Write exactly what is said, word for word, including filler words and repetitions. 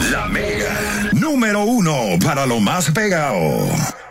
La Mega. Número uno para lo más pegado.